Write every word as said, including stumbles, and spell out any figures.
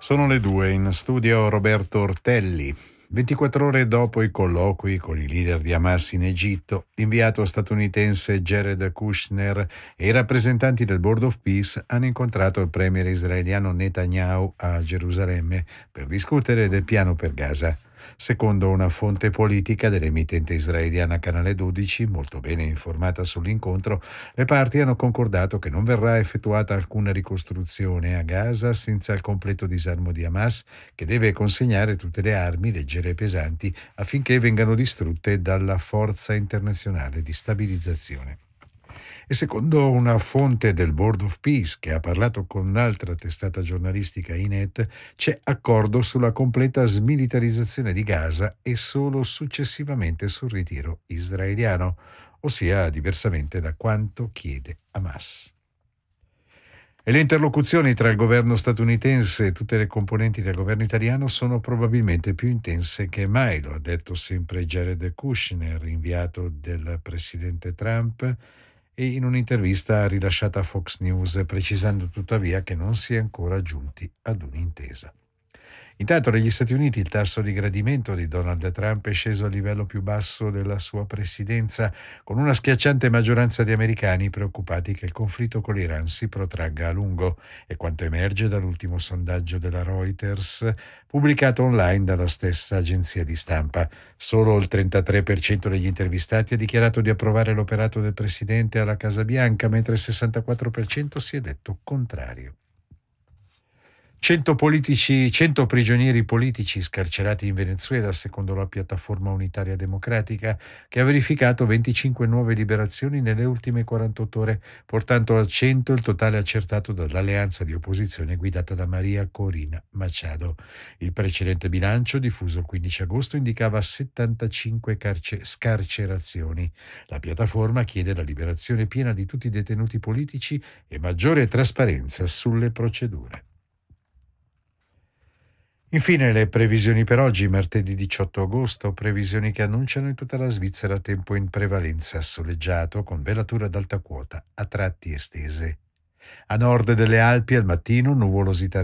Sono le due, in studio Roberto Ortelli. ventiquattro ore dopo i colloqui con i leader di Hamas in Egitto, l'inviato statunitense Jared Kushner e i rappresentanti del Board of Peace hanno incontrato il premier israeliano Netanyahu a Gerusalemme per discutere del piano per Gaza. Secondo una fonte politica dell'emittente israeliana Canale dodici, molto bene informata sull'incontro, le parti hanno concordato che non verrà effettuata alcuna ricostruzione a Gaza senza il completo disarmo di Hamas, che deve consegnare tutte le armi leggere e pesanti affinché vengano distrutte dalla forza internazionale di stabilizzazione. E secondo una fonte del Board of Peace che ha parlato con un'altra testata giornalistica Ynet, c'è accordo sulla completa smilitarizzazione di Gaza e solo successivamente sul ritiro israeliano, ossia diversamente da quanto chiede Hamas. E le interlocuzioni tra il governo statunitense e tutte le componenti del governo italiano sono probabilmente più intense che mai, lo ha detto sempre Jared Kushner, inviato del presidente Trump, e in un'intervista rilasciata a Fox News, precisando tuttavia che non si è ancora giunti ad un'intesa. Intanto negli Stati Uniti il tasso di gradimento di Donald Trump è sceso al livello più basso della sua presidenza, con una schiacciante maggioranza di americani preoccupati che il conflitto con l'Iran si protragga a lungo, è quanto emerge dall'ultimo sondaggio della Reuters pubblicato online dalla stessa agenzia di stampa. Solo il trentatré per cento degli intervistati ha dichiarato di approvare l'operato del presidente alla Casa Bianca, mentre il sessantaquattro per cento si è detto contrario. cento politici, cento prigionieri politici scarcerati in Venezuela, secondo la piattaforma unitaria democratica, che ha verificato venticinque nuove liberazioni nelle ultime quarantotto ore, portando a cento il totale accertato dall'alleanza di opposizione guidata da Maria Corina Machado. Il precedente bilancio, diffuso il quindici agosto, indicava settantacinque carce- scarcerazioni. La piattaforma chiede la liberazione piena di tutti i detenuti politici e maggiore trasparenza sulle procedure. Infine le previsioni per oggi, martedì diciotto agosto, previsioni che annunciano in tutta la Svizzera tempo in prevalenza soleggiato con velature ad alta quota, a tratti estese. A nord delle Alpi al mattino nuvolosità